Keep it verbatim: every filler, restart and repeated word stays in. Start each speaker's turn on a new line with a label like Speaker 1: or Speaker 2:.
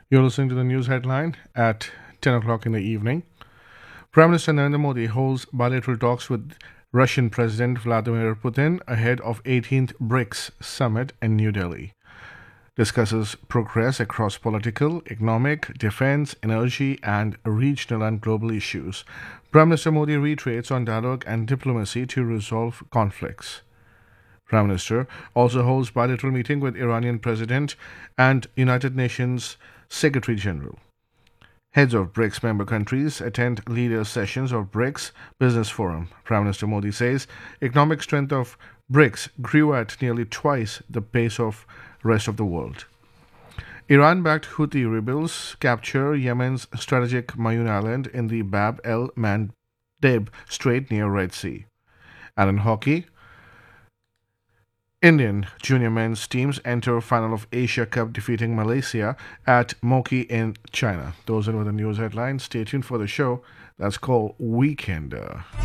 Speaker 1: You're listening to the news headline at ten o'clock in the evening. Prime Minister Narendra Modi holds bilateral talks with Russian President Vladimir Putin ahead of eighteenth BRICS summit in New Delhi. Discusses progress across political, economic, defense, energy, and regional and global issues. Prime Minister Modi reiterates on dialogue and diplomacy to resolve conflicts. Prime Minister also holds bilateral meeting with Iranian President and United Nations Secretary General. Heads of BRICS member countries attend leaders' sessions of BRICS Business Forum. Prime Minister Modi says economic strength of BRICS grew at nearly twice the pace of rest of the world. Iran-backed Houthi rebels capture Yemen's strategic Mayun island in the Bab el Mandeb Strait near Red Sea. And in hockey, Indian junior men's teams enter final of Asia Cup defeating Malaysia at Moki in China. Those are the news headlines. Stay tuned for the show that's called Weekender.